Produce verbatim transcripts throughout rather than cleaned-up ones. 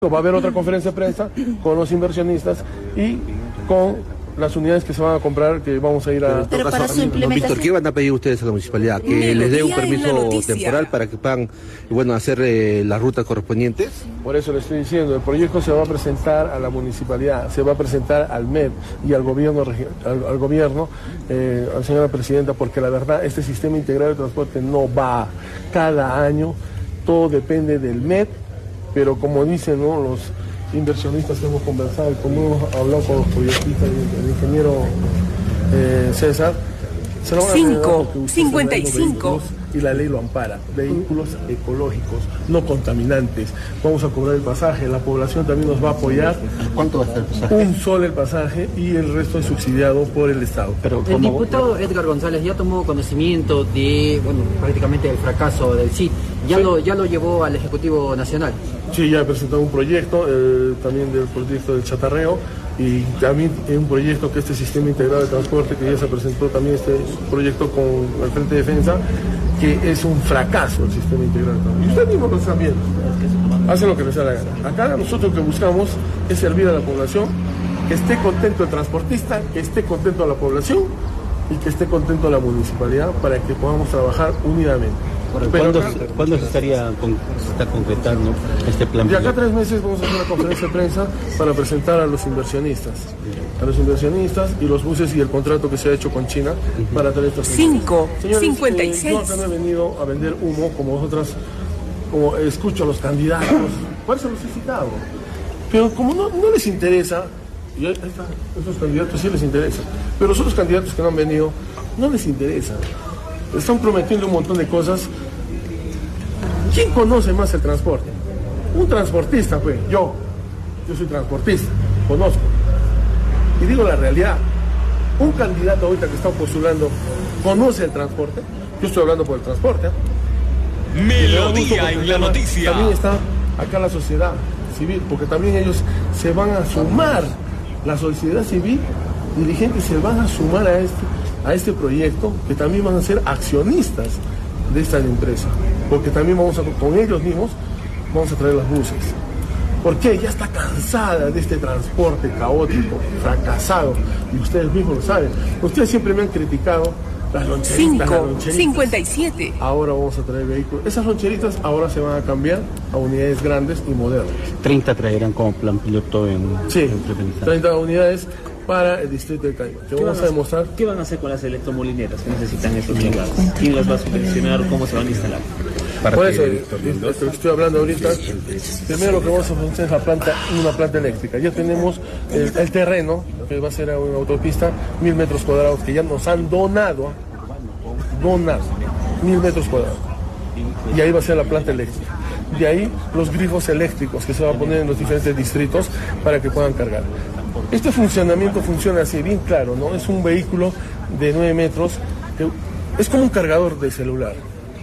Va a haber otra conferencia de prensa con los inversionistas y con las unidades que se van a comprar, que vamos a ir a... Pero para su implementación... Víctor, ¿qué van a pedir ustedes a la municipalidad? ¿Que Melodía les dé un en permiso la temporal para que puedan, bueno, hacer eh, las rutas correspondientes? Por eso le estoy diciendo, el proyecto se va a presentar a la municipalidad, se va a presentar al M E D y al gobierno, al, al gobierno, eh, a la señora presidenta, porque la verdad, este sistema integrado de transporte no va cada año, todo depende del M E D, pero como dicen, ¿no?, los inversionistas que hemos conversado y como hemos hablado con los proyectistas y el ingeniero eh, César, se lo van a cinco, cincuenta y cinco. Y la ley lo ampara, vehículos ecológicos, no contaminantes. Vamos a cobrar el pasaje, la población también nos va a apoyar. ¿Cuánto va a ser el pasaje? Un sol el pasaje y el resto es subsidiado por el Estado. Pero el diputado Edgar González ya tomó conocimiento de, bueno, prácticamente el fracaso del C I T. Ya, sí. lo, ya lo llevó al Ejecutivo Nacional. Sí, ya he presentado un proyecto, eh, también del proyecto del chatarreo, y también un proyecto que este sistema integrado de transporte, que ya se presentó también este proyecto con el Frente de Defensa, que es un fracaso el sistema integrado de transporte. Y ustedes mismos lo están viendo, hacen lo que les da la gana. Acá nosotros lo que buscamos es servir a la población, que esté contento el transportista, que esté contento la población y que esté contento la municipalidad para que podamos trabajar unidamente. ¿Cuándo, ¿Cuándo se estaría con, se está concretando este plan? De acá a tres meses vamos a hacer una conferencia de prensa para presentar a los inversionistas, a los inversionistas y los buses y el contrato que se ha hecho con China uh-huh. para traer estas cinco, cincuenta y seis. Eh, yo acá no he venido a vender humo como vosotras, como escucho a los candidatos, por eso los he citado. Pero como no, no les interesa, y a estos candidatos sí les interesa, pero los otros candidatos que no han venido, no les interesa. Están prometiendo un montón de cosas. ¿Quién conoce más el transporte? Un transportista, pues, yo. Yo soy transportista, conozco. Y digo la realidad. Un candidato ahorita que está postulando, ¿conoce el transporte? Yo estoy hablando por el transporte. ¿eh? Melodía en la noticia. También está acá la sociedad civil, porque también ellos se van a sumar. La sociedad civil, dirigentes se van a sumar a este a este proyecto, que también van a ser accionistas de esta empresa, porque también vamos a, con ellos mismos, vamos a traer los buses. ¿Por qué? Ya está cansada de este transporte caótico, fracasado, y ustedes mismos lo saben. Ustedes siempre me han criticado las loncheritas, las loncheritas. cincuenta y siete. Ahora vamos a traer vehículos. Esas loncheritas ahora se van a cambiar a unidades grandes y modernas. treinta traerán como plan piloto en... Sí, en treinta unidades para el distrito de Caima. Te vamos a demostrar. ¿Qué van a hacer con las electromolineras que necesitan estos chingados? ¿Quién las va a subvencionar? ¿Cómo se van a instalar? Por eso, lo que estoy hablando ahorita, primero lo que vamos a hacer es la planta, una planta eléctrica. Ya tenemos el, el terreno, que va a ser una autopista, mil metros cuadrados, que ya nos han donado, donado, mil metros cuadrados. Y ahí va a ser la planta eléctrica. De ahí los grifos eléctricos que se van a poner en los diferentes distritos para que puedan cargar. Este funcionamiento funciona así, bien claro, ¿no? Es un vehículo de nueve metros, que es como un cargador de celular.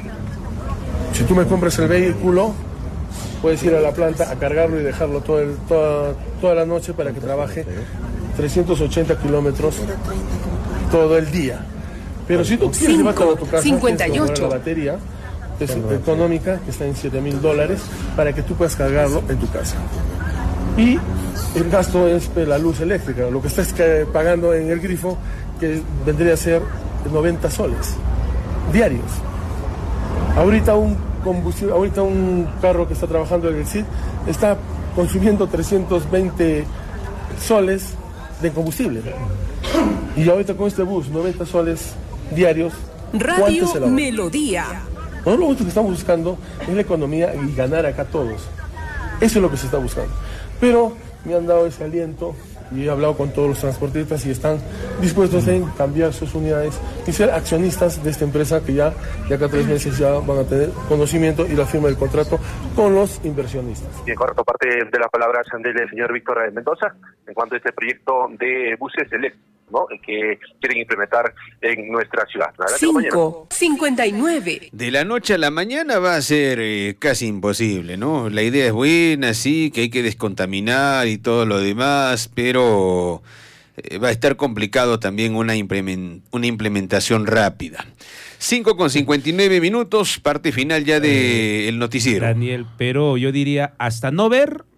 Si tú me compras el vehículo, puedes ir a la planta a cargarlo y dejarlo todo el, toda, toda la noche para que trabaje trescientos ochenta kilómetros todo el día. Pero si tú quieres llevarlo a tu casa, cincuenta y ocho. La batería es económica, que está en siete mil dólares, para que tú puedas cargarlo en tu casa. Y el gasto es la luz eléctrica, lo que estás pagando en el grifo, que vendría a ser noventa soles diarios. Ahorita un combustible, ahorita un carro que está trabajando en el C I D está consumiendo trescientos veinte soles de combustible. Y ahorita con este bus, noventa soles diarios, Radio Melodía. No, lo único que estamos buscando es la economía y ganar acá todos. Eso es lo que se está buscando. Pero me han dado ese aliento y he hablado con todos los transportistas y están dispuestos en cambiar sus unidades y ser accionistas de esta empresa, que ya de acá a tres meses ya van a tener conocimiento y la firma del contrato con los inversionistas. Bien, correcto, parte de las palabras del señor Víctor Mendoza en cuanto a este proyecto de buses eléctricos, ¿no?, que quieren implementar en nuestra ciudad. cinco, cincuenta y nueve. De la noche a la mañana va a ser eh, casi imposible, ¿no? La idea es buena, sí, que hay que descontaminar y todo lo demás, pero eh, va a estar complicado también una, implement- una implementación rápida. cinco con cincuenta y nueve minutos, parte final ya del eh, noticiero. Daniel, pero yo diría, hasta no ver,